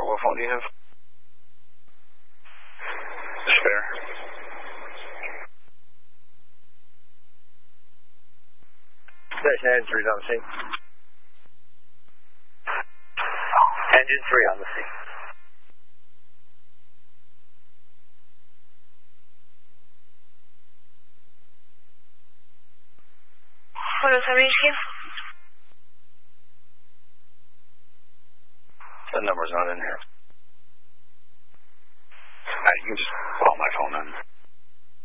What phone do you have? Spare. Station Engine 3's on the scene. Engine 3 on the scene. What is that HQ? The number's not in here. You can just